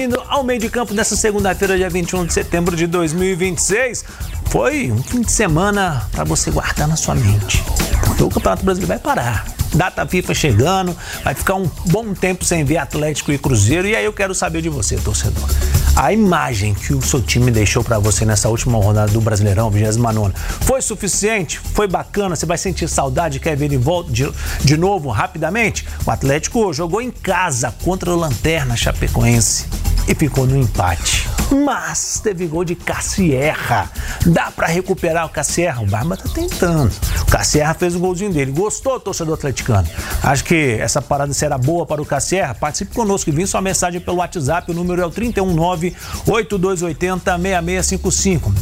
Ao meio de campo nessa segunda-feira, dia 21 de setembro de 2026, foi um fim de semana para você guardar na sua mente, porque o Campeonato Brasileiro vai parar. Data FIFA chegando, vai ficar um bom tempo sem ver Atlético e Cruzeiro, e aí eu quero saber de você, torcedor. A imagem que o seu time deixou para você nessa última rodada do Brasileirão, 29ª, foi suficiente? Foi bacana? Você vai sentir saudade, quer ver ele volta de novo rapidamente? O Atlético jogou em casa contra o Lanterna Chapecoense e ficou no empate. Mas teve gol de Cassierra. Dá pra recuperar o Cassierra? O Barba tá tentando. O Cassierra fez o golzinho dele. Gostou, torcedor atleticano? Acho que essa parada será boa para o Cassierra? Participe conosco e vim sua mensagem pelo WhatsApp. O número é o 319-8280-6655.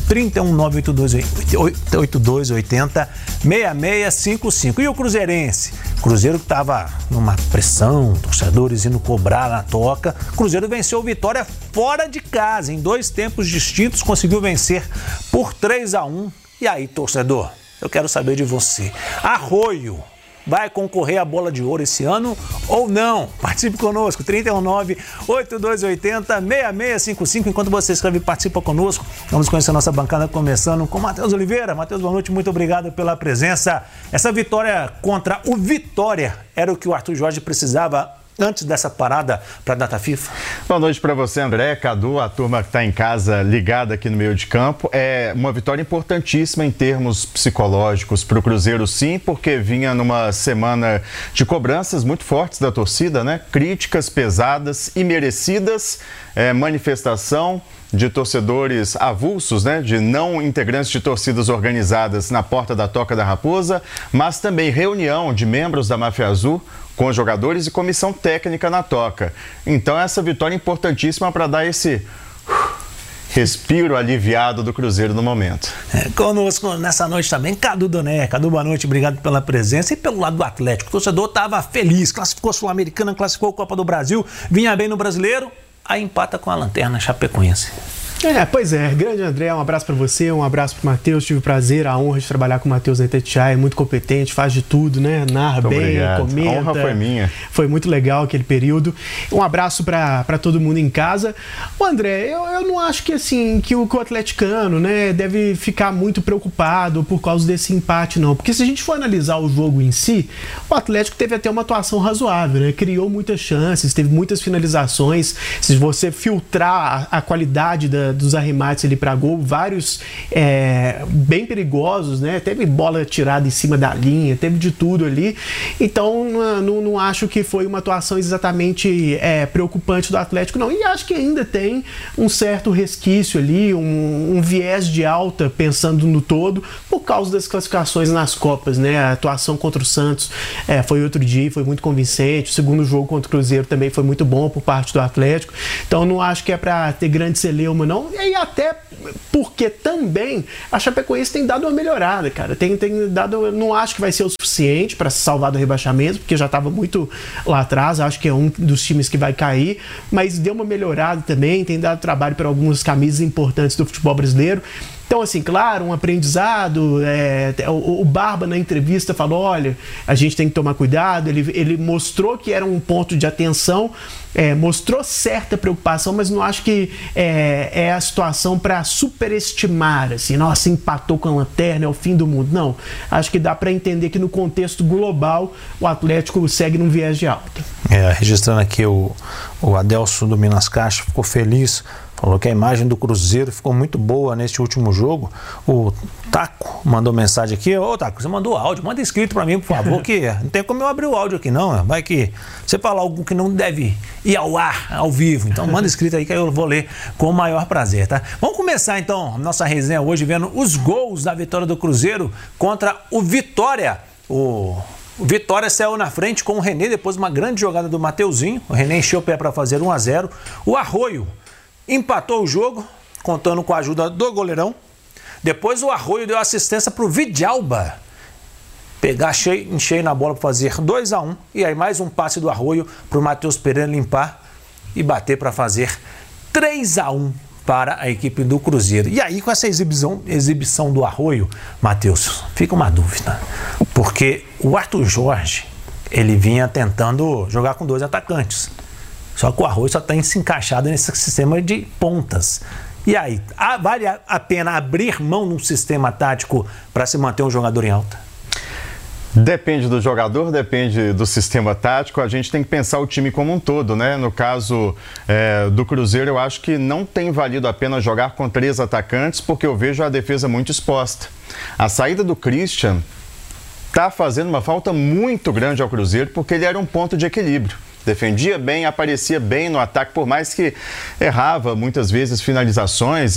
319-8280-6655. E o Cruzeirense? Cruzeiro que estava numa pressão, torcedores indo cobrar na toca. Cruzeiro venceu o Vitória fora de casa. Em 2 tempos distintos, conseguiu vencer por 3-1. E aí, torcedor, eu quero saber de você. Arroio vai concorrer à Bola de Ouro esse ano ou não? Participe conosco, 319-8280-6655. Enquanto você escreve e participa conosco, vamos conhecer a nossa bancada, começando com Matheus Oliveira. Matheus, boa noite, muito obrigado pela presença. Essa vitória contra o Vitória era o que o Arthur Jorge precisava antes dessa parada para a data FIFA? Boa noite para você, André, Cadu, a turma que está em casa ligada aqui no meio de campo. É uma vitória importantíssima em termos psicológicos para o Cruzeiro, sim, porque vinha numa semana de cobranças muito fortes da torcida, né? Críticas pesadas e merecidas, manifestação de torcedores avulsos, né, de não integrantes de torcidas organizadas na porta da Toca da Raposa, mas também reunião de membros da Máfia Azul com jogadores e comissão técnica na Toca. Então essa vitória é importantíssima para dar esse respiro aliviado do Cruzeiro no momento. Conosco nessa noite também, Cadu Doné. Cadu, boa noite, obrigado pela presença. E pelo lado do Atlético, o torcedor estava feliz, classificou a Sul-Americana, classificou a Copa do Brasil, vinha bem no Brasileiro, aí empata com a Lanterna Chapecoense. Pois é, grande André, um abraço para você, um abraço pro Matheus, tive o prazer, a honra de trabalhar com o Matheus na Itatiaia, é muito competente, faz de tudo, né, narra muito bem, obrigado. Comenta. A honra foi minha. Foi muito legal aquele período. Um abraço para todo mundo em casa. O André, eu não acho que assim, que o atleticano, né, deve ficar muito preocupado por causa desse empate, não, porque se a gente for analisar o jogo em si, o Atlético teve até uma atuação razoável, né, criou muitas chances, teve muitas finalizações, se você filtrar a qualidade dos arremates ali para gol, vários bem perigosos, né? Teve bola tirada em cima da linha, teve de tudo ali. Então, não acho que foi uma atuação exatamente preocupante do Atlético, não. E acho que ainda tem um certo resquício ali, um viés de alta, pensando no todo, por causa das classificações nas Copas, né? A atuação contra o Santos foi outro dia, foi muito convincente. O segundo jogo contra o Cruzeiro também foi muito bom por parte do Atlético. Então, não acho que é para ter grande celeuma, não. E aí até porque também a Chapecoense tem dado uma melhorada, cara. Tem dado, eu não acho que vai ser o suficiente para se salvar do rebaixamento, porque já estava muito lá atrás, acho que é um dos times que vai cair, mas deu uma melhorada também, tem dado trabalho para algumas camisas importantes do futebol brasileiro. Então, assim, claro, um aprendizado, o Barba na entrevista falou, olha, a gente tem que tomar cuidado, ele mostrou que era um ponto de atenção, mostrou certa preocupação, mas não acho que é a situação para superestimar, assim, nossa, empatou com a Lanterna, é o fim do mundo. Não, acho que dá para entender que no contexto global o Atlético segue num viés de alta. Registrando aqui o Adelso do Minas Caixa, ficou feliz, falou que a imagem do Cruzeiro ficou muito boa neste último jogo. O Taco mandou mensagem aqui. Ô, Taco, você mandou áudio, manda escrito para mim, por favor, que não tem como eu abrir o áudio aqui não, vai que você fala algo que não deve ir ao ar, ao vivo, então manda escrito aí que eu vou ler com o maior prazer, tá? Vamos começar então a nossa resenha hoje vendo os gols da vitória do Cruzeiro contra o Vitória. O Vitória saiu na frente com o René, depois de uma grande jogada do Mateuzinho, o René encheu o pé para fazer 1-0, o Arroio empatou o jogo, contando com a ajuda do goleirão. Depois o Arroio deu assistência para o Vidalba pegar cheio na bola para fazer 2-1. E aí mais um passe do Arroio para o Matheus Pereira limpar e bater para fazer 3-1 para a equipe do Cruzeiro. E aí com essa exibição do Arroio, Matheus, fica uma dúvida. Porque o Arthur Jorge, ele vinha tentando jogar com 2 atacantes. Só que o Arroio só está se encaixado nesse sistema de pontas. E aí, vale a pena abrir mão num sistema tático para se manter um jogador em alta? Depende do jogador, depende do sistema tático. A gente tem que pensar o time como um todo, né? No caso do Cruzeiro, eu acho que não tem valido a pena jogar com 3 atacantes, porque eu vejo a defesa muito exposta. A saída do Christian está fazendo uma falta muito grande ao Cruzeiro, porque ele era um ponto de equilíbrio. Defendia bem, aparecia bem no ataque, por mais que errava muitas vezes finalizações,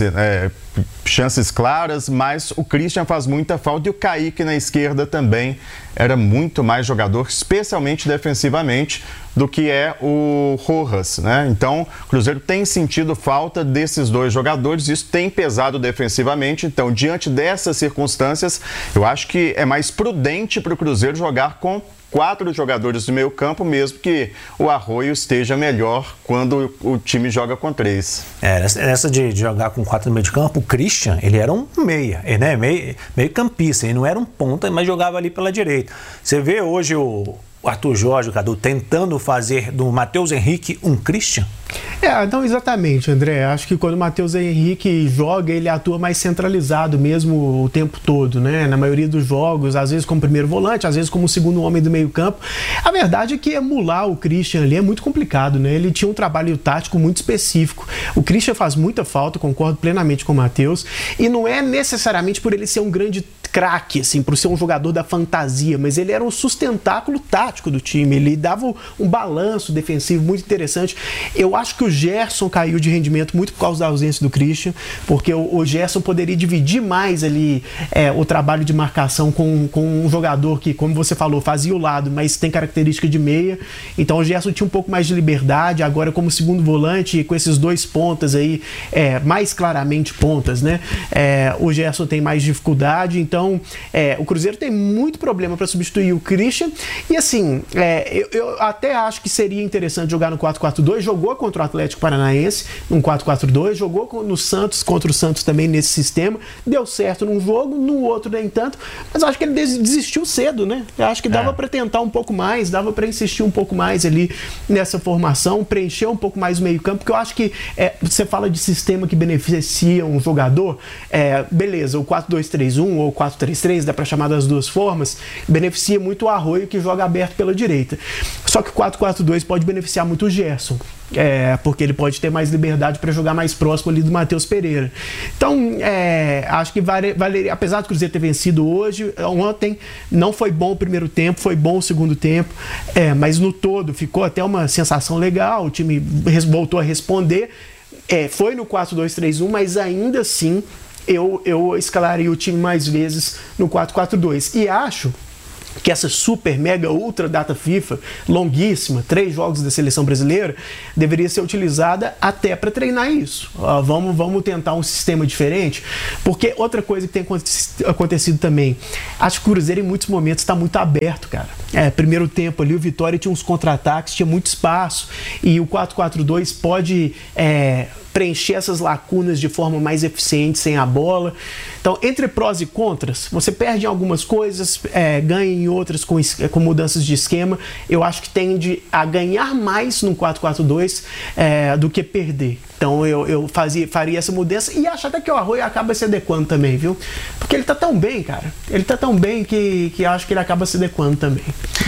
chances claras, mas o Christian faz muita falta e o Kaique na esquerda também era muito mais jogador, especialmente defensivamente, do que é o Rojas, né? Então, o Cruzeiro tem sentido falta desses 2 jogadores, isso tem pesado defensivamente. Então, diante dessas circunstâncias, eu acho que é mais prudente para o Cruzeiro jogar com 4 jogadores do meio campo, mesmo que o Arroio esteja melhor quando o time joga com 3. Essa de jogar com 4 no meio de campo, o Christian, ele era um meia, né? meio campista, ele não era um ponta, mas jogava ali pela direita. Você vê hoje o Arthur Jorge, o Cadu, tentando fazer do Matheus Henrique um Christian? Então exatamente, André. Acho que quando o Matheus Henrique joga, ele atua mais centralizado mesmo o tempo todo, né? Na maioria dos jogos, às vezes como primeiro volante, às vezes como segundo homem do meio campo. A verdade é que emular o Christian ali é muito complicado, né? Ele tinha um trabalho tático muito específico. O Christian faz muita falta, concordo plenamente com o Matheus, e não é necessariamente por ele ser um grande craque, assim, por ser um jogador da fantasia, mas ele era um sustentáculo tático do time, ele dava um balanço defensivo muito interessante. Eu acho que o Gerson caiu de rendimento muito por causa da ausência do Christian, porque o Gerson poderia dividir mais ali o trabalho de marcação com um jogador que, como você falou, fazia o lado, mas tem característica de meia. Então o Gerson tinha um pouco mais de liberdade, agora como segundo volante, com esses 2 pontas aí, mais claramente pontas, né? O Gerson tem mais dificuldade, então o Cruzeiro tem muito problema para substituir o Christian. E assim, eu até acho que seria interessante jogar no 4-4-2, jogou contra o Atlético Paranaense num 4-4-2, jogou no Santos, contra o Santos também nesse sistema, deu certo num jogo, no outro nem tanto, mas eu acho que ele desistiu cedo, né? Eu acho que dava para tentar um pouco mais, dava para insistir um pouco mais ali nessa formação, preencher um pouco mais o meio campo, porque eu acho que você fala de sistema que beneficia um jogador, beleza, o 4-2-3-1 ou 4-3-3, dá para chamar das 2 formas, beneficia muito o Arroio, que joga aberto pela direita. Só que o 4-4-2 pode beneficiar muito o Gerson, porque ele pode ter mais liberdade para jogar mais próximo ali do Matheus Pereira. Então, acho que valeria, apesar do Cruzeiro ter vencido hoje, ontem não foi bom o primeiro tempo, foi bom o segundo tempo, mas no todo ficou até uma sensação legal, o time voltou a responder, foi no 4-2-3-1, mas ainda assim eu escalaria o time mais vezes no 4-4-2. E acho que essa super, mega, ultra data FIFA, longuíssima, 3 jogos da seleção brasileira, deveria ser utilizada até para treinar isso. Vamos tentar um sistema diferente, porque outra coisa que tem acontecido também, acho que o Cruzeiro em muitos momentos está muito aberto, cara. Primeiro tempo ali, o Vitória tinha uns contra-ataques, tinha muito espaço, e o 4-4-2 pode preencher essas lacunas de forma mais eficiente, sem a bola. Então, entre prós e contras, você perde em algumas coisas, ganha em outras com mudanças de esquema. Eu acho que tende a ganhar mais no 4-4-2 do que perder. Então, eu faria essa mudança e acho até que o Arroio acaba se adequando também, viu? Porque ele tá tão bem, cara. Ele tá tão bem que acho que ele acaba se adequando também.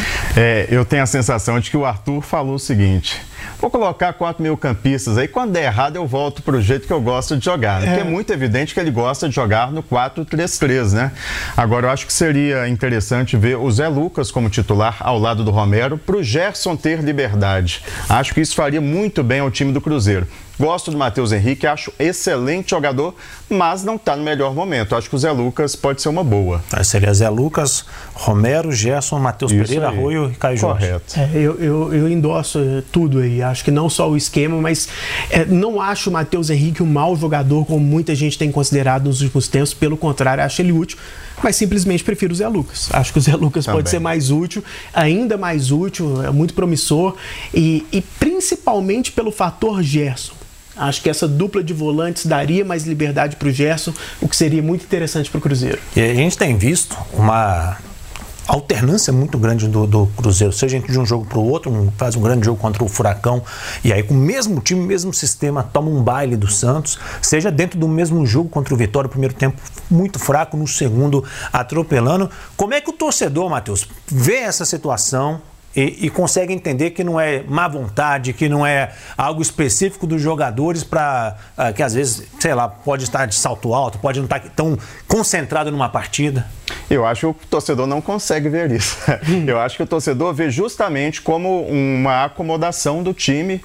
Eu tenho a sensação de que o Arthur falou o seguinte: vou colocar 4 meio-campistas aí, quando der errado eu volto pro jeito que eu gosto de jogar. Porque é muito evidente que ele gosta de jogar no 4-3-3, né? Agora, eu acho que seria interessante ver o Zé Lucas como titular ao lado do Romero, pro Gerson ter liberdade. Acho que isso faria muito bem ao time do Cruzeiro. Gosto do Matheus Henrique, acho excelente jogador, mas não está no melhor momento. Acho que o Zé Lucas pode ser uma boa. Seria Zé Lucas, Romero, Gerson, Matheus Pereira, Arroio e Caio Jorge. Correto. Eu endosso tudo aí. Acho que não só o esquema, mas não acho o Matheus Henrique um mau jogador, como muita gente tem considerado nos últimos tempos. Pelo contrário, acho ele útil, mas simplesmente prefiro o Zé Lucas. Acho que o Zé Lucas pode ser mais útil, ainda mais útil, é muito promissor, e principalmente pelo fator Gerson. Acho que essa dupla de volantes daria mais liberdade para o Gerson, o que seria muito interessante para o Cruzeiro. E a gente tem visto uma alternância muito grande do Cruzeiro, seja de um jogo para o outro, faz um grande jogo contra o Furacão, e aí com o mesmo time, mesmo sistema, toma um baile do Santos, seja dentro do mesmo jogo contra o Vitória, primeiro tempo muito fraco, no segundo atropelando. Como é que o torcedor, Matheus, vê essa situação e consegue entender que não é má vontade, que não é algo específico dos jogadores para que às vezes, sei lá, pode estar de salto alto, pode não estar tão concentrado numa partida? Eu acho que o torcedor não consegue ver isso. Eu acho que o torcedor vê justamente como uma acomodação do time,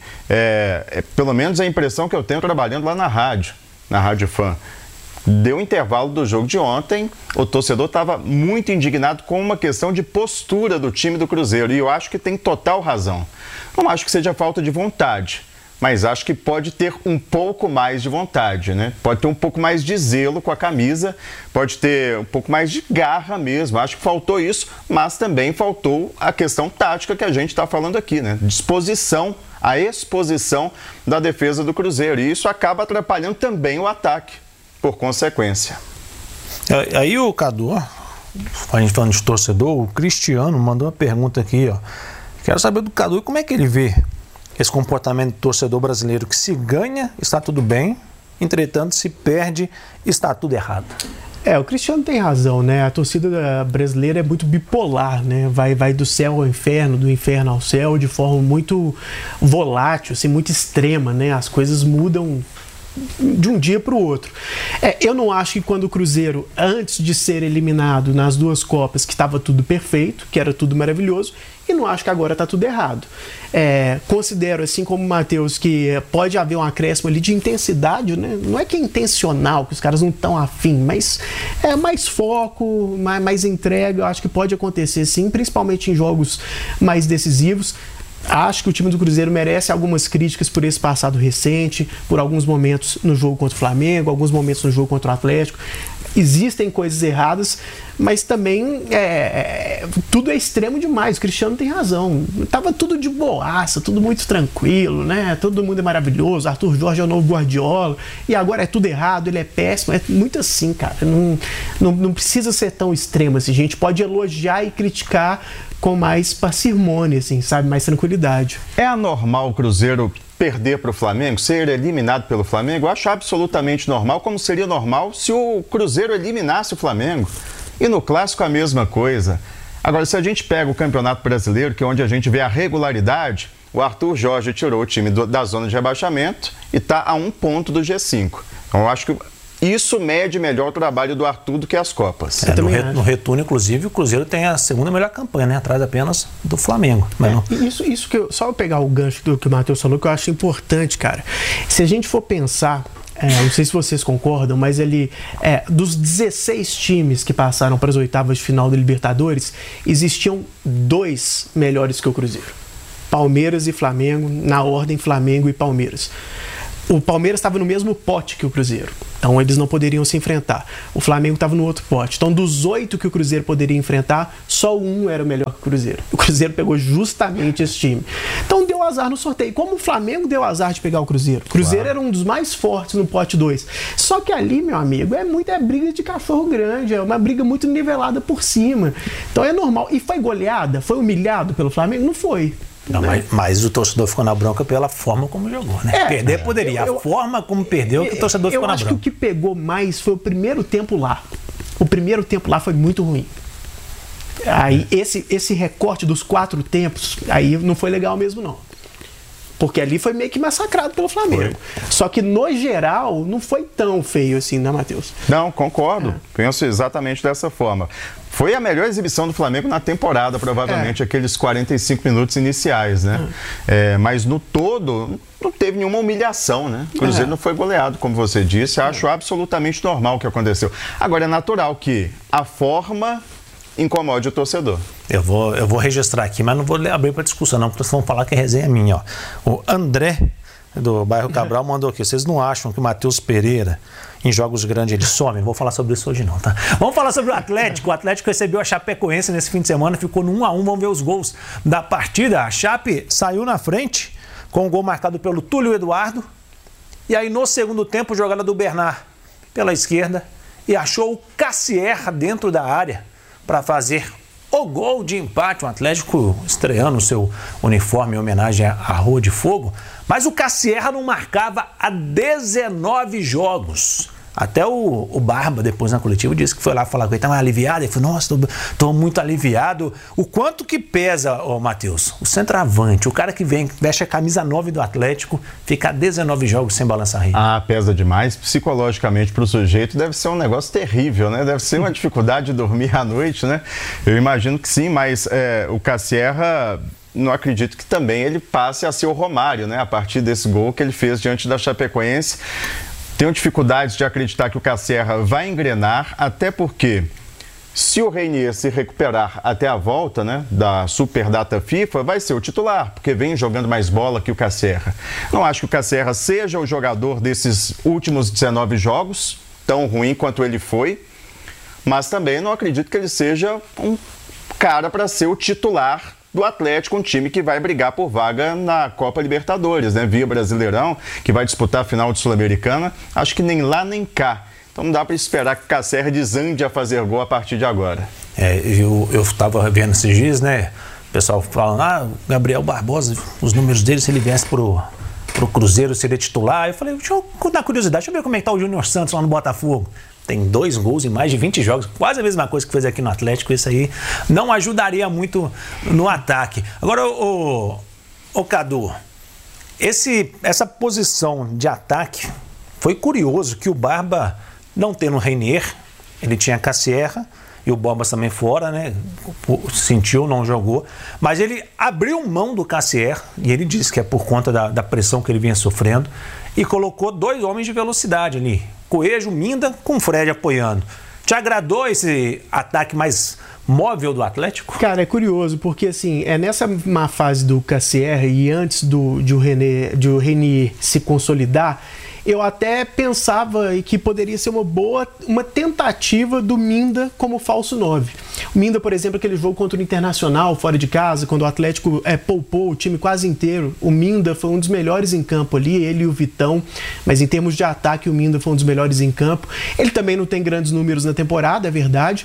pelo menos a impressão que eu tenho trabalhando lá na Rádio Fã. Deu um intervalo do jogo de ontem, o torcedor estava muito indignado com uma questão de postura do time do Cruzeiro, e eu acho que tem total razão. Não acho que seja falta de vontade, mas acho que pode ter um pouco mais de vontade, né? Pode ter um pouco mais de zelo com a camisa, pode ter um pouco mais de garra mesmo. Acho que faltou isso, mas também faltou a questão tática que a gente está falando aqui, né? Disposição, a exposição da defesa do Cruzeiro, e isso acaba atrapalhando também o ataque, por consequência. Aí o Cadu, a gente falando de torcedor, o Cristiano mandou uma pergunta aqui, ó. Quero saber do Cadu, como é que ele vê esse comportamento do torcedor brasileiro, que se ganha, está tudo bem, entretanto, se perde, está tudo errado. O Cristiano tem razão, né? A torcida brasileira é muito bipolar, né? Vai do céu ao inferno, do inferno ao céu, de forma muito volátil, assim, muito extrema, né? As coisas mudam de um dia para o outro. Eu não acho que quando o Cruzeiro, antes de ser eliminado nas duas Copas, que estava tudo perfeito, que era tudo maravilhoso, e não acho que agora está tudo errado. Considero, assim como o Matheus, que pode haver um acréscimo ali de intensidade, né? Não é que é intencional, que os caras não estão afim, mas é mais foco, mais entrega, eu acho que pode acontecer sim, principalmente em jogos mais decisivos. Acho que o time do Cruzeiro merece algumas críticas por esse passado recente, por alguns momentos no jogo contra o Flamengo, alguns momentos no jogo contra o Atlético. Existem coisas erradas, mas também tudo é extremo demais. O Cristiano tem razão. Tava tudo de boaça, tudo muito tranquilo, né? Todo mundo é maravilhoso. Arthur Jorge é o novo Guardiola. E agora é tudo errado, ele é péssimo. É muito assim, cara. Não precisa ser tão extremo assim. A gente pode elogiar e criticar com mais parcimônia, assim, sabe? Mais tranquilidade. É anormal o Cruzeiro perder para o Flamengo, ser eliminado pelo Flamengo? Eu acho absolutamente normal, como seria normal se o Cruzeiro eliminasse o Flamengo. E no Clássico a mesma coisa. Agora, se a gente pega o Campeonato Brasileiro, que é onde a gente vê a regularidade, o Arthur Jorge tirou o time da zona de rebaixamento e está a 1 ponto do G5. Então, eu acho que isso mede melhor o trabalho do Arthur do que as Copas. No retorno, inclusive, o Cruzeiro tem a segunda melhor campanha, né? Atrás apenas do Flamengo. Mas Isso que só eu pegar o gancho do que o Matheus falou, que eu acho importante, cara. Se a gente for pensar, não sei se vocês concordam, mas dos 16 times que passaram para as oitavas de final da Libertadores, existiam 2 melhores que o Cruzeiro. Palmeiras e Flamengo, na ordem Flamengo e Palmeiras. O Palmeiras estava no mesmo pote que o Cruzeiro, então eles não poderiam se enfrentar. O Flamengo estava no outro pote. Então, dos 8 que o Cruzeiro poderia enfrentar, só um era melhor que o Cruzeiro. O Cruzeiro pegou justamente esse time. Então, deu azar no sorteio. Como o Flamengo deu azar de pegar o Cruzeiro. O Cruzeiro era um dos mais fortes no pote 2. Só que ali, meu amigo, é briga de cachorro grande, é uma briga muito nivelada por cima. Então, é normal. E foi goleada? Foi humilhado pelo Flamengo? Não foi. Não, mas o torcedor ficou na bronca pela forma como jogou, né? Perder poderia. A forma como perdeu, que o torcedor ficou na bronca. Eu acho que o que pegou mais foi o primeiro tempo lá. O primeiro tempo lá foi muito ruim. Aí esse recorte dos 4 tempos, aí não foi legal mesmo, não. Porque ali foi meio que massacrado pelo Flamengo. Só que, no geral, não foi tão feio assim, né, Matheus? Não, concordo. Penso exatamente dessa forma. Foi a melhor exibição do Flamengo na temporada, provavelmente, aqueles 45 minutos iniciais, né? Mas, no todo, não teve nenhuma humilhação, né? O Cruzeiro não foi goleado, como você disse. Acho absolutamente normal o que aconteceu. Agora, é natural que a forma incomode o torcedor. Eu vou registrar aqui, mas não vou abrir para discussão não, porque vocês vão falar que a resenha é minha. Ó. O André, do bairro Cabral, mandou aqui. Vocês não acham que o Matheus Pereira, em jogos grandes, ele some? Não vou falar sobre isso hoje não, tá? Vamos falar sobre o Atlético. O Atlético recebeu a Chapecoense nesse fim de semana, ficou no 1-1. Vamos ver os gols da partida. A Chape saiu na frente, com o gol marcado pelo Túlio Eduardo. E aí, no segundo tempo, jogada do Bernard pela esquerda. E achou o Cassier dentro da área para fazer o gol de empate, o Atlético estreando o seu uniforme em homenagem à Rua de Fogo, mas o Cassierra não marcava há 19 jogos. Até o Barba, depois na coletiva, disse que foi lá falar com ele, estava aliviado. Ele falou, nossa, estou muito aliviado. O quanto que pesa, Matheus? O centroavante, o cara que veste a camisa 9 do Atlético, fica 19 jogos sem balançar rede. Ah, pesa demais. Psicologicamente para o sujeito deve ser um negócio terrível, né? Deve ser uma dificuldade de dormir à noite, né? Eu imagino que sim, mas o Cassierra... Não acredito que também ele passe a ser o Romário, né? A partir desse gol que ele fez diante da Chapecoense. Tenho dificuldades de acreditar que o Cassierra vai engrenar, até porque se o Reinier se recuperar até a volta, né, da Superdata FIFA, vai ser o titular, porque vem jogando mais bola que o Cassierra. Não acho que o Cassierra seja o jogador desses últimos 19 jogos, tão ruim quanto ele foi, mas também não acredito que ele seja um cara para ser o titular do Atlético, um time que vai brigar por vaga na Copa Libertadores, né? Via Brasileirão, que vai disputar a final de Sul-Americana. Acho que nem lá nem cá. Então não dá para esperar que o Cassierra desande a fazer gol a partir de agora. Eu estava vendo esses dias, né? O pessoal falando, Gabriel Barbosa, os números dele, se ele viesse pro Cruzeiro, seria titular. Eu falei, deixa eu dar curiosidade, deixa eu ver como é que tá o Júnior Santos lá no Botafogo. Tem 2 gols em mais de 20 jogos, quase a mesma coisa que fez aqui no Atlético. Isso aí não ajudaria muito no ataque. Agora, o Cadu, essa posição de ataque, foi curioso que o Barba, não tendo o Reinier, ele tinha Cassierra e o Borbas também fora, né? Sentiu, não jogou, mas ele abriu mão do Cassierra, e ele disse que é por conta da pressão que ele vinha sofrendo, e colocou 2 homens de velocidade ali, Coelho, Minda, com o Fred apoiando. Te agradou esse ataque mais móvel do Atlético? Cara, é curioso, porque assim, nessa má fase do Cassierra e antes de o Reinier se consolidar, eu até pensava que poderia ser uma tentativa do Minda como falso 9. O Minda, por exemplo, aquele jogo contra o Internacional, fora de casa, quando o Atlético poupou o time quase inteiro, o Minda foi um dos melhores em campo ali, ele e o Vitão, mas em termos de ataque o Minda foi um dos melhores em campo. Ele também não tem grandes números na temporada, é verdade,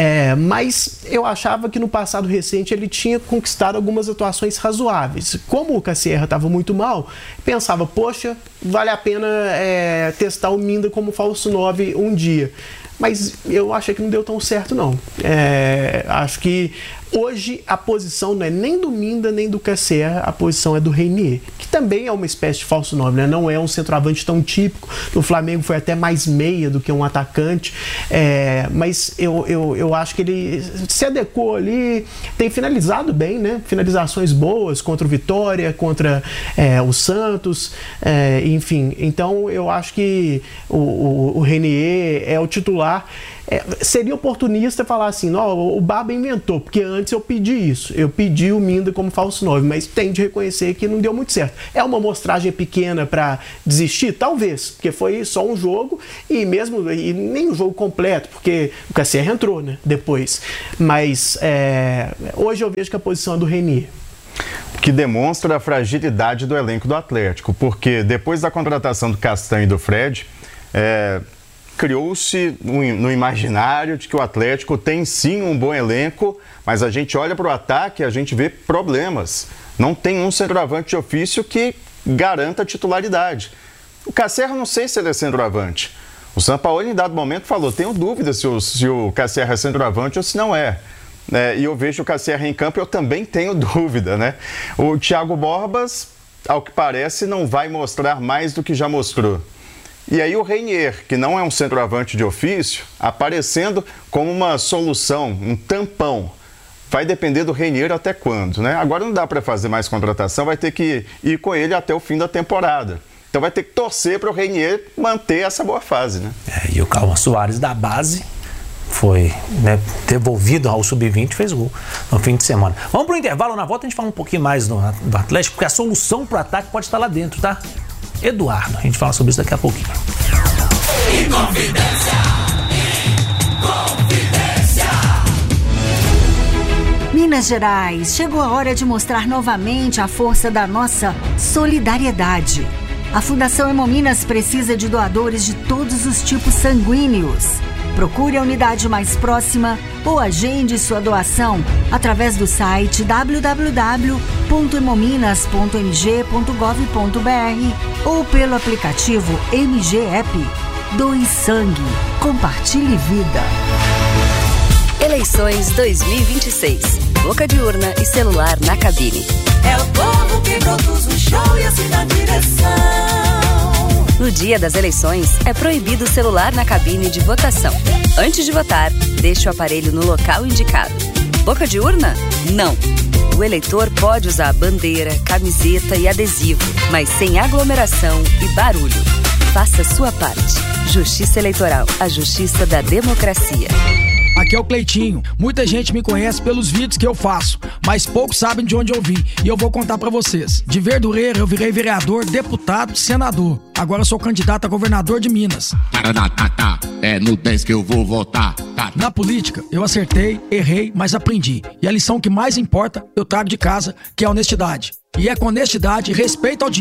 mas eu achava que no passado recente ele tinha conquistado algumas atuações razoáveis. Como o Cassierra estava muito mal, pensava, poxa, vale a pena testar o Minda como falso 9 um dia. Mas eu achei que não deu tão certo, não. Acho que hoje a posição não é nem do Minda nem do Cassierra, a posição é do Reinier, que também é uma espécie de falso 9, né? Não é um centroavante tão típico. No Flamengo foi até mais meia do que um atacante, mas eu acho que ele se adequou ali, tem finalizado bem, né? Finalizações boas contra o Vitória, contra o Santos, enfim. Então eu acho que o Reinier é o titular. Seria oportunista falar assim, o Barba inventou, porque antes eu pedi isso, eu pedi o Minda como falso 9, mas tem de reconhecer que não deu muito certo. É uma amostragem pequena para desistir? Talvez, porque foi só um jogo e nem um jogo completo, porque o Cassierra entrou, né, depois. Mas hoje eu vejo que a posição é do Reinier. Que demonstra a fragilidade do elenco do Atlético, porque depois da contratação do Castanho e do Fred, criou-se no imaginário de que o Atlético tem sim um bom elenco, mas a gente olha para o ataque e a gente vê problemas. Não tem um centroavante de ofício que garanta a titularidade. O Cassierra, não sei se ele é centroavante. O Sampaoli, em dado momento, falou, tenho dúvida se o Cassierra é centroavante ou se não é. E eu vejo o Cassierra em campo, eu também tenho dúvida, né? O Thiago Borbas, ao que parece, não vai mostrar mais do que já mostrou. E aí o Reinier, que não é um centroavante de ofício, aparecendo como uma solução, um tampão. Vai depender do Reinier até quando, né? Agora não dá para fazer mais contratação, vai ter que ir com ele até o fim da temporada. Então vai ter que torcer para o Reinier manter essa boa fase, né? E o Calma Soares da base foi devolvido ao Sub-20 e fez gol no fim de semana. Vamos para o intervalo, na volta a gente fala um pouquinho mais do Atlético, porque a solução para o ataque pode estar lá dentro, tá? Eduardo, a gente fala sobre isso daqui a pouquinho. Inconfidência. Minas Gerais, chegou a hora de mostrar novamente a força da nossa solidariedade. A Fundação Hemominas precisa de doadores de todos os tipos sanguíneos. Procure a unidade mais próxima ou agende sua doação através do site www.hemominas.mg.gov.br ou pelo aplicativo MG App. Doe sangue. Compartilhe vida. Eleições 2026. Boca de urna e celular na cabine. É o povo que produz o show e assim dá direção. No dia das eleições, é proibido o celular na cabine de votação. Antes de votar, deixe o aparelho no local indicado. Boca de urna? Não. O eleitor pode usar bandeira, camiseta e adesivo, mas sem aglomeração e barulho. Faça sua parte. Justiça Eleitoral, a justiça da democracia. Aqui é o Cleitinho. Muita gente me conhece pelos vídeos que eu faço, mas poucos sabem de onde eu vim. E eu vou contar pra vocês. De Verdureira eu virei vereador, deputado, senador. Agora eu sou candidato a governador de Minas. É no 10 que eu vou votar. Na política, eu acertei, errei, mas aprendi. E a lição que mais importa, eu trago de casa, que é a honestidade. E é com honestidade e respeito ao dinheiro